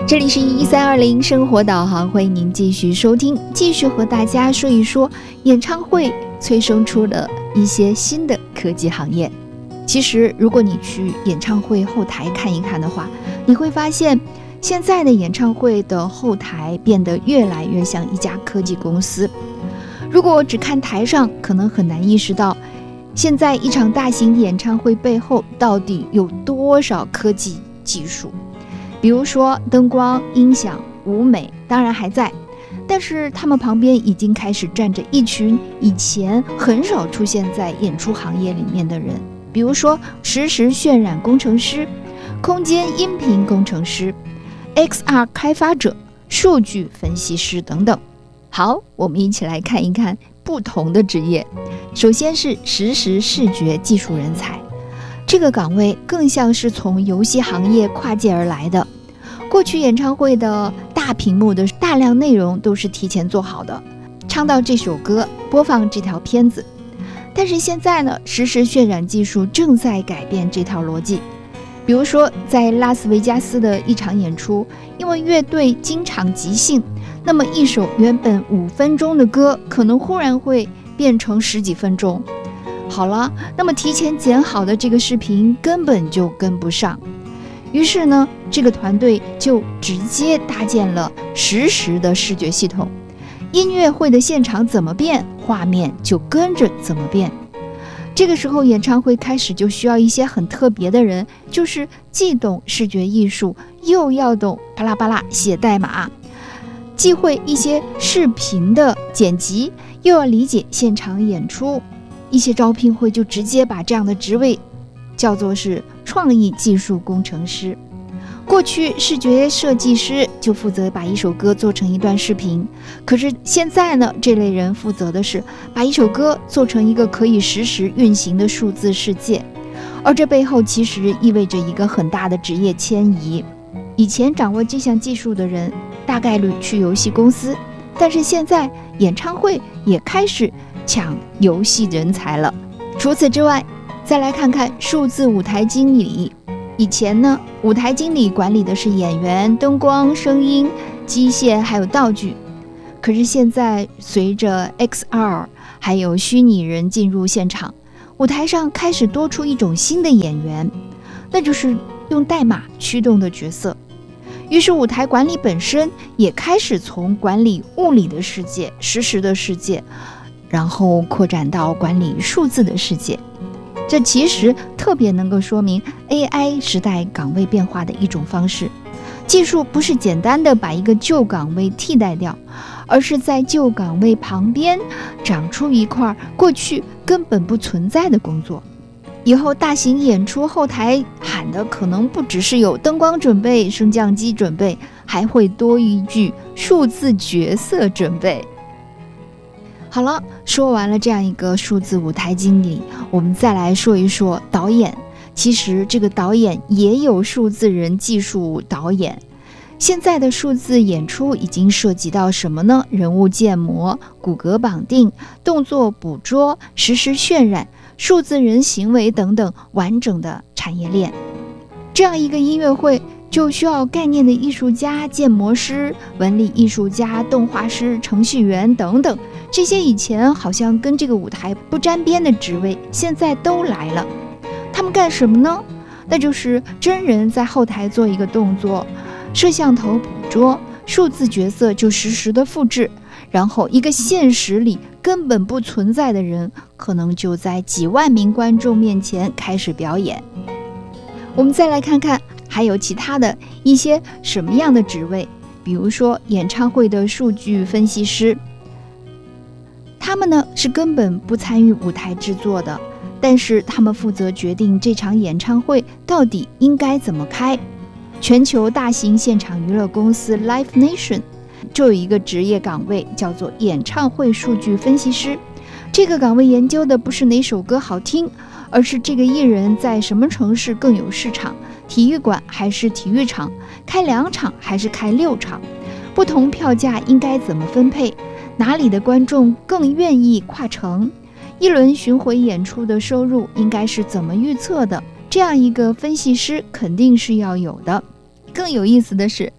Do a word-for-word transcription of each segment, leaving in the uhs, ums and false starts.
这里是一三二零生活导航，欢迎您继续收听，继续和大家说一说演唱会催生出了一些新的科技行业。其实如果你去演唱会后台看一看的话，你会发现现在的演唱会的后台变得越来越像一家科技公司。如果只看台上，可能很难意识到现在一场大型演唱会背后到底有多少科技技术。比如说灯光、音响、舞美当然还在，但是他们旁边已经开始站着一群以前很少出现在演出行业里面的人，比如说实时渲染工程师、空间音频工程师、X R 开发者、数据分析师等等。好，我们一起来看一看不同的职业。首先是实时视觉技术人才，这个岗位更像是从游戏行业跨界而来的。过去演唱会的大屏幕的大量内容都是提前做好的，唱到这首歌，播放这条片子。但是现在呢，实时渲染技术正在改变这套逻辑。比如说在拉斯维加斯的一场演出，因为乐队经常即兴，那么一首原本五分钟的歌可能忽然会变成十几分钟。好了，那么提前剪好的这个视频根本就跟不上，于是呢，这个团队就直接搭建了实时的视觉系统，音乐会的现场怎么变，画面就跟着怎么变。这个时候演唱会开始就需要一些很特别的人，就是既懂视觉艺术，又要懂巴拉巴拉写代码，既会一些视频的剪辑，又要理解现场演出。一些招聘会就直接把这样的职位叫做是创意技术工程师。过去视觉设计师就负责把一首歌做成一段视频，可是现在呢，这类人负责的是把一首歌做成一个可以实时运行的数字世界。而这背后其实意味着一个很大的职业迁移。以前掌握这项技术的人大概率去游戏公司，但是现在演唱会也开始抢游戏人才了。除此之外，再来看看数字舞台经理。以前呢，舞台经理管理的是演员、灯光、声音、机械还有道具。可是现在随着 X R 还有虚拟人进入现场，舞台上开始多出一种新的演员，那就是用代码驱动的角色。于是舞台管理本身也开始从管理物理的世界、实时的世界，然后扩展到管理数字的世界。这其实特别能够说明 A I 时代岗位变化的一种方式。技术不是简单的把一个旧岗位替代掉，而是在旧岗位旁边长出一块过去根本不存在的工作。以后大型演出后台喊的可能不只是有灯光准备、升降机准备，还会多一句数字角色准备。好了，说完了这样一个数字舞台经理，我们再来说一说导演。其实这个导演也有数字人技术导演。现在的数字演出已经涉及到什么呢？人物建模、骨骼绑定、动作捕捉、实时渲染、数字人行为等等完整的产业链。这样一个音乐会就需要概念的艺术家、建模师、纹理艺术家、动画师、程序员等等，这些以前好像跟这个舞台不沾边的职位，现在都来了。他们干什么呢？那就是真人在后台做一个动作，摄像头捕捉，数字角色就实时的复制，然后一个现实里根本不存在的人，可能就在几万名观众面前开始表演。我们再来看看还有其他的一些什么样的职位，比如说演唱会的数据分析师，他们呢是根本不参与舞台制作的，但是他们负责决定这场演唱会到底应该怎么开。全球大型现场娱乐公司 Live Nation 就有一个职业岗位叫做演唱会数据分析师。这个岗位研究的不是哪首歌好听，而是这个艺人在什么城市更有市场，体育馆还是体育场，开两场还是开六场，不同票价应该怎么分配，哪里的观众更愿意跨城，一轮巡回演出的收入应该是怎么预测的。这样一个分析师肯定是要有的。更有意思的是，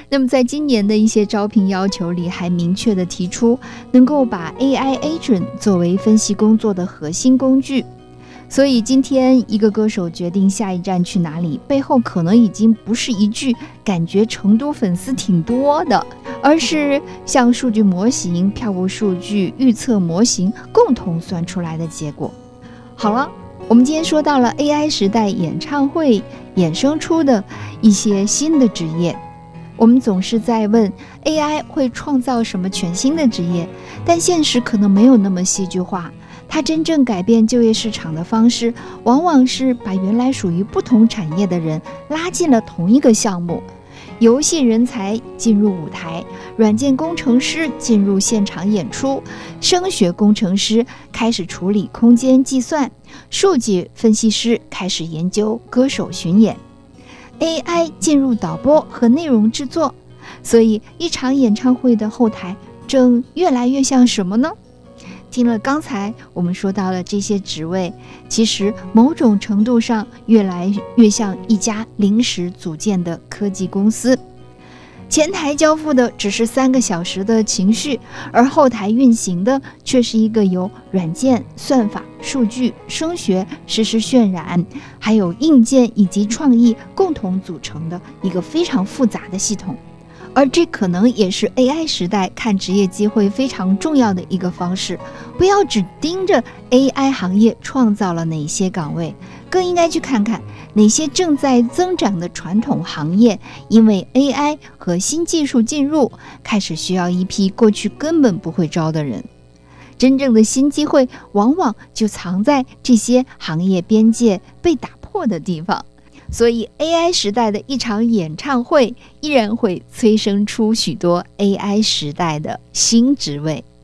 那么在今年的一些招聘要求里，还明确地提出能够把 A I agent 作为分析工作的核心工具。所以今天一个歌手决定下一站去哪里，背后可能已经不是一句感觉成都粉丝挺多的，而是像数据模型、票务数据、预测模型共同算出来的结果。好了，我们今天说到了 A I 时代演唱会衍生出的一些新的职业。我们总是在问 A I 会创造什么全新的职业，但现实可能没有那么戏剧化。它真正改变就业市场的方式，往往是把原来属于不同产业的人拉进了同一个项目。游戏人才进入舞台，软件工程师进入现场演出，声学工程师开始处理空间计算，数据分析师开始研究歌手巡演， A I 进入导播和内容制作。所以一场演唱会的后台正越来越像什么呢？听了刚才我们说到了这些职位，其实某种程度上越来越像一家临时组建的科技公司。前台交付的只是三个小时的情绪，而后台运行的却是一个由软件、算法、数据、声学、实时渲染，还有硬件以及创意共同组成的一个非常复杂的系统。而这可能也是 A I 时代看职业机会非常重要的一个方式。不要只盯着 A I 行业创造了哪些岗位，更应该去看看哪些正在增长的传统行业，因为 A I 和新技术进入，开始需要一批过去根本不会招的人。真正的新机会往往就藏在这些行业边界被打破的地方。所以 A I 时代的一场演唱会依然会催生出许多 A I 时代的新职位。